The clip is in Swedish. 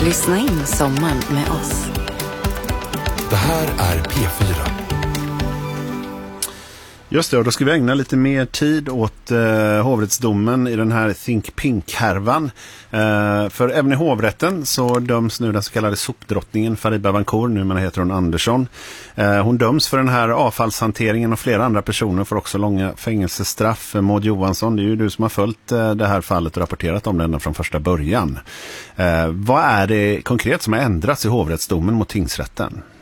Lyssna in sommaren med oss. Det här är P4. Just det, och då ska vi ägna lite mer tid åt hovrättsdomen i den här Think Pink-härvan. För även i hovrätten så döms nu den så kallade sopdrottningen Fariba Bancour, numera heter hon Andersson. Hon döms för den här avfallshanteringen och flera andra personer får också långa fängelsestraff. Maud Johansson, det är ju du som har följt det här fallet och rapporterat om den från första början. Vad är det konkret som har ändrats i hovrättsdomen mot tingsrätten?